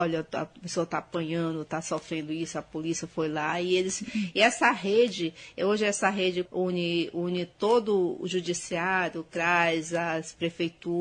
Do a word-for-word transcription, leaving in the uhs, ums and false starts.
olha, a pessoa está apanhando, está sofrendo isso, a polícia foi lá, e eles, e essa rede, hoje essa rede une, une todo o judiciário, traz as prefeituras,